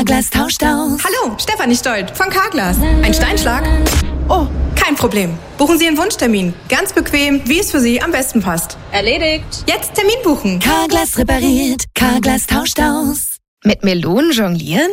Carglass tauscht aus. Hallo, Stefanie Stolt von Carglass. Ein Steinschlag? Oh, kein Problem. Buchen Sie einen Wunschtermin. Ganz bequem, wie es für Sie am besten passt. Erledigt. Jetzt Termin buchen. Carglass repariert. Carglass tauscht aus. Mit Melonen jonglieren?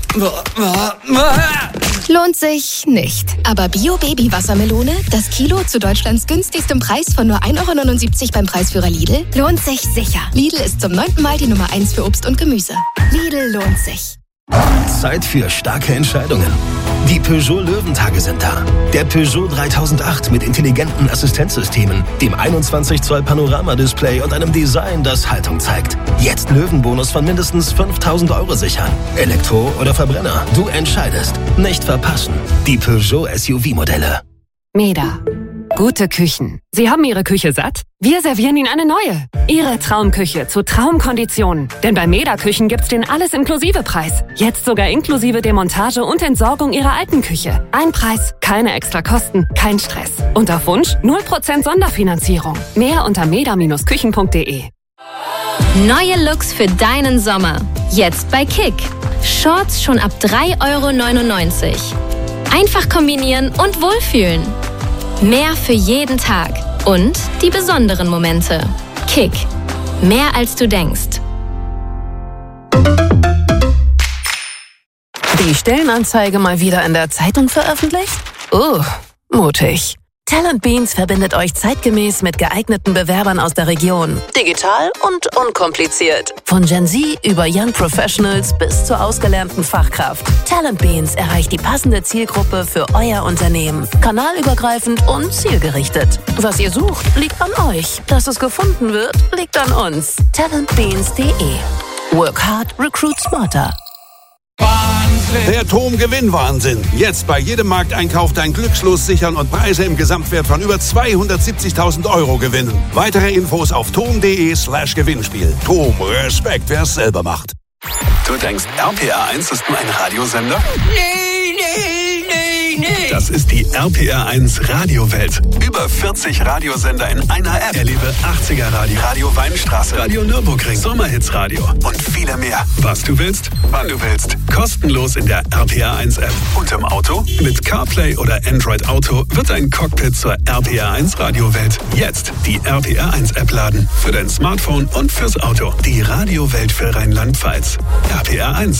Lohnt sich nicht. Aber Bio-Baby-Wassermelone, das Kilo zu Deutschlands günstigstem Preis von nur 1,79 € beim Preisführer Lidl, lohnt sich sicher. Lidl ist zum 9. Mal die Nummer 1 für Obst und Gemüse. Lidl lohnt sich. Zeit für starke Entscheidungen. Die Peugeot Löwentage sind da. Der Peugeot 3008 mit intelligenten Assistenzsystemen, dem 21 Zoll Panoramadisplay und einem Design, das Haltung zeigt. Jetzt Löwenbonus von mindestens 5.000 € sichern. Elektro oder Verbrenner, du entscheidest. Nicht verpassen. Die Peugeot SUV-Modelle. Meda. Gute Küchen. Sie haben Ihre Küche satt? Wir servieren Ihnen eine neue. Ihre Traumküche zu Traumkonditionen. Denn bei Meda-Küchen gibt's den Alles-Inklusive-Preis. Jetzt sogar inklusive Demontage und Entsorgung Ihrer alten Küche. Ein Preis, keine extra Kosten, kein Stress. Und auf Wunsch 0% Sonderfinanzierung. Mehr unter meda-küchen.de. Neue Looks für deinen Sommer. Jetzt bei Kick. Shorts schon ab 3,99 €. Einfach kombinieren und wohlfühlen. Mehr für jeden Tag und die besonderen Momente. Kick. Mehr als du denkst. Die Stellenanzeige mal wieder in der Zeitung veröffentlicht? Mutig. Talent Beans verbindet euch zeitgemäß mit geeigneten Bewerbern aus der Region. Digital und unkompliziert. Von Gen Z über Young Professionals bis zur ausgelernten Fachkraft. Talent Beans erreicht die passende Zielgruppe für euer Unternehmen. Kanalübergreifend und zielgerichtet. Was ihr sucht, liegt an euch. Dass es gefunden wird, liegt an uns. talentbeans.de. Work hard, recruit smarter. Der TOM-Gewinn-Wahnsinn. Jetzt bei jedem Markteinkauf dein Glückslos sichern und Preise im Gesamtwert von über 270.000 € gewinnen. Weitere Infos auf tom.de/Gewinnspiel. TOM, Respekt, wer es selber macht. Du denkst, RPR1 ist nur ein Radiosender? Nee. Das ist die RPR1 Radiowelt. Über 40 Radiosender in einer App. Erlebe 80er Radio, Radio Weinstraße, Radio Nürburgring, Sommerhits-Radio und viele mehr. Was du willst, wann du willst. Kostenlos in der RPR1 App. Und im Auto? Mit CarPlay oder Android Auto wird dein Cockpit zur RPR1 Radiowelt. Jetzt die RPR1 App laden. Für dein Smartphone und fürs Auto. Die Radiowelt für Rheinland-Pfalz. RPR1.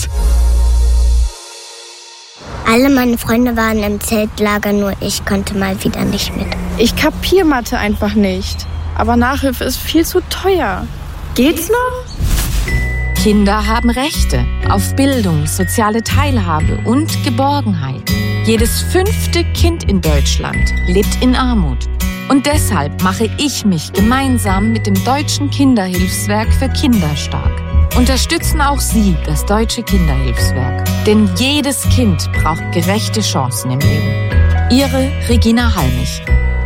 Alle meine Freunde waren im Zeltlager, nur ich konnte mal wieder nicht mit. Ich kapier Mathe einfach nicht. Aber Nachhilfe ist viel zu teuer. Geht's noch? Kinder haben Rechte auf Bildung, soziale Teilhabe und Geborgenheit. Jedes 5. Kind in Deutschland lebt in Armut. Und deshalb mache ich mich gemeinsam mit dem Deutschen Kinderhilfswerk für Kinder stark. Unterstützen auch Sie das Deutsche Kinderhilfswerk. Denn jedes Kind braucht gerechte Chancen im Leben. Ihre Regina Halmich.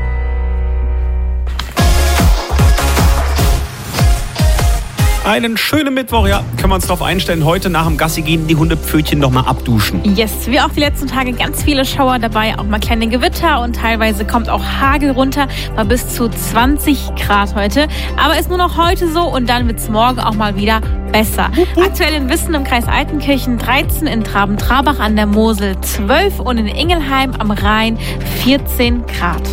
Einen schönen Mittwoch, ja, können wir uns darauf einstellen. Heute nach dem Gassi gehen die Hundepfötchen nochmal abduschen. Yes, wie auch die letzten Tage ganz viele Schauer dabei, auch mal kleine Gewitter und teilweise kommt auch Hagel runter, mal bis zu 20 Grad heute. Aber ist nur noch heute so und dann wird es morgen auch mal wieder besser. Aktuell in Wissen im Kreis Altenkirchen 13, in Traben-Trarbach an der Mosel 12 und in Ingelheim am Rhein 14 Grad.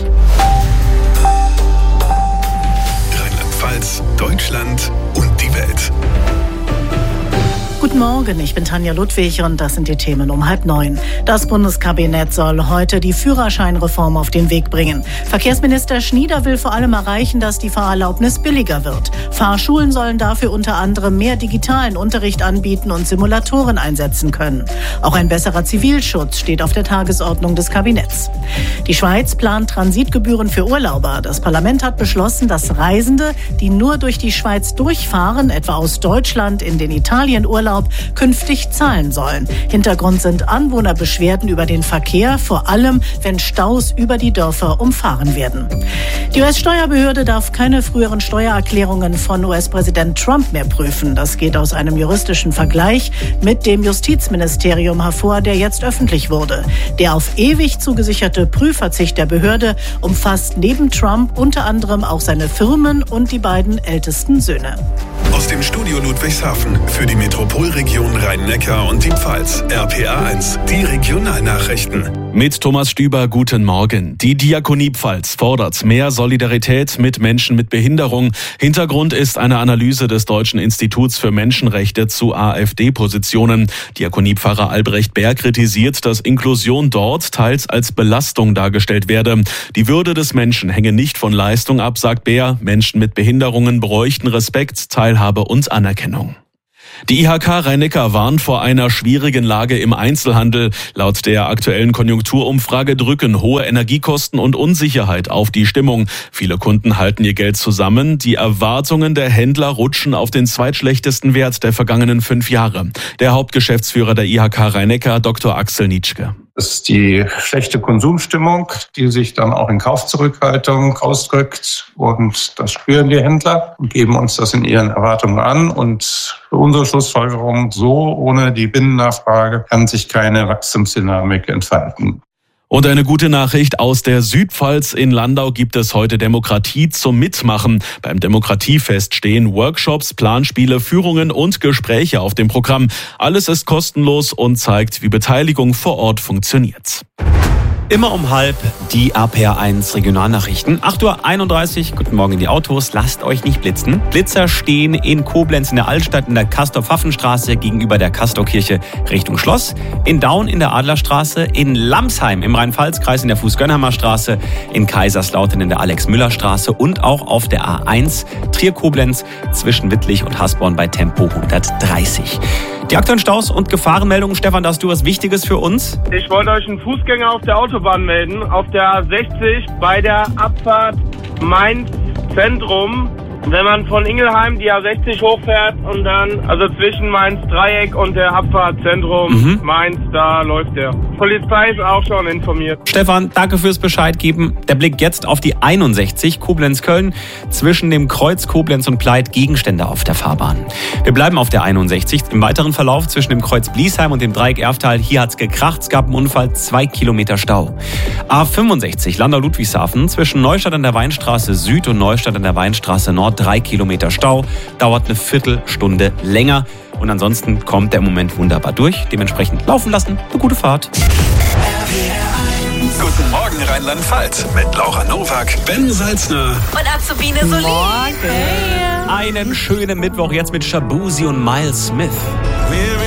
Rheinland-Pfalz, Deutschland und die Welt. Guten Morgen, ich bin Tanja Ludwig und das sind die Themen um 8:30. Das Bundeskabinett soll heute die Führerscheinreform auf den Weg bringen. Verkehrsminister Schnieder will vor allem erreichen, dass die Fahrerlaubnis billiger wird. Fahrschulen sollen dafür unter anderem mehr digitalen Unterricht anbieten und Simulatoren einsetzen können. Auch ein besserer Zivilschutz steht auf der Tagesordnung des Kabinetts. Die Schweiz plant Transitgebühren für Urlauber. Das Parlament hat beschlossen, dass Reisende, die nur durch die Schweiz durchfahren, etwa aus Deutschland in den Italienurlaub, künftig zahlen sollen. Hintergrund sind Anwohnerbeschwerden über den Verkehr, vor allem wenn Staus über die Dörfer umfahren werden. Die US-Steuerbehörde darf keine früheren Steuererklärungen von US-Präsident Trump mehr prüfen. Das geht aus einem juristischen Vergleich mit dem Justizministerium hervor, der jetzt öffentlich wurde. Der auf ewig zugesicherte Prüfverzicht der Behörde umfasst neben Trump unter anderem auch seine Firmen und die beiden ältesten Söhne. Aus dem Studio Ludwigshafen für die Metropolregion Rhein-Neckar und die Pfalz. RPA1, die Regionalnachrichten. Mit Thomas Stüber, guten Morgen. Die Diakonie Pfalz fordert mehr Solidarität mit Menschen mit Behinderung. Hintergrund ist eine Analyse des Deutschen Instituts für Menschenrechte zu AfD-Positionen. Diakoniepfarrer Albrecht Bär kritisiert, dass Inklusion dort teils als Belastung dargestellt werde. Die Würde des Menschen hänge nicht von Leistung ab, sagt Bär. Menschen mit Behinderungen bräuchten Respekt, Teilhabe und Anerkennung. Die IHK Rhein-Neckar warnt vor einer schwierigen Lage im Einzelhandel. Laut der aktuellen Konjunkturumfrage drücken hohe Energiekosten und Unsicherheit auf die Stimmung. Viele Kunden halten ihr Geld zusammen. Die Erwartungen der Händler rutschen auf den zweitschlechtesten Wert der vergangenen 5 Jahre. Der Hauptgeschäftsführer der IHK Rhein-Neckar, Dr. Axel Nitschke. Das ist die schlechte Konsumstimmung, die sich dann auch in Kaufzurückhaltung ausdrückt. Und das spüren die Händler und geben uns das in ihren Erwartungen an. Und für unsere Schlussfolgerung, so ohne die Binnennachfrage kann sich keine Wachstumsdynamik entfalten. Und eine gute Nachricht aus der Südpfalz. In Landau gibt es heute Demokratie zum Mitmachen. Beim Demokratiefest stehen Workshops, Planspiele, Führungen und Gespräche auf dem Programm. Alles ist kostenlos und zeigt, wie Beteiligung vor Ort funktioniert. Immer um 12:30 die RPA1 Regionalnachrichten. 8:31 Uhr, guten Morgen in die Autos, lasst euch nicht blitzen. Blitzer stehen in Koblenz in der Altstadt in der Castor-Pfaffen-Straße gegenüber der Castorkirche Richtung Schloss. In Daun in der Adlerstraße, in Lamsheim im Rhein-Pfalz-Kreis in der Fuß-Gönnheimer Straße, in Kaiserslautern in der Alex-Müller-Straße und auch auf der A1 Trier-Koblenz zwischen Wittlich und Hasborn bei Tempo 130. Die aktuellen Staus und Gefahrenmeldungen. Stefan, da hast du was Wichtiges für uns? Ich wollte euch einen Fußgänger auf der Autobahn melden. Auf der A60 bei der Abfahrt Mainz Zentrum. Wenn man von Ingelheim die A60 hochfährt und dann, also zwischen Mainz Dreieck und der Abfahrt Zentrum Mainz, da läuft der. Polizei ist auch schon informiert. Stefan, danke fürs Bescheid geben. Der Blick jetzt auf die 61 Koblenz-Köln. Zwischen dem Kreuz Koblenz und Pleit Gegenstände auf der Fahrbahn. Wir bleiben auf der 61. Im weiteren Verlauf zwischen dem Kreuz Bliesheim und dem Dreieck Erftal. Hier hat's gekracht, es gab einen Unfall, 2 Kilometer Stau. A65 Landau-Ludwigshafen zwischen Neustadt an der Weinstraße Süd und Neustadt an der Weinstraße Nord 3 Kilometer Stau, dauert eine Viertelstunde länger. Und ansonsten kommt der im Moment wunderbar durch. Dementsprechend laufen lassen, eine gute Fahrt. Guten Morgen Rheinland-Pfalz mit Laura Nowak, Ben Salzner und Azubine Solé. Einen schönen Mittwoch jetzt mit Shabuzi und Miles Smith.